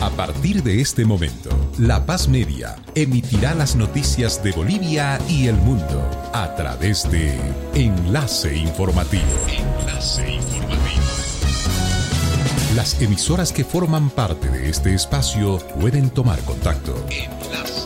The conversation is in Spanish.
A partir de este momento, La Paz Media emitirá las noticias de Bolivia y el mundo a través de Enlace Informativo. Enlace Informativo. Las emisoras que forman parte de este espacio pueden tomar contacto. Enlace.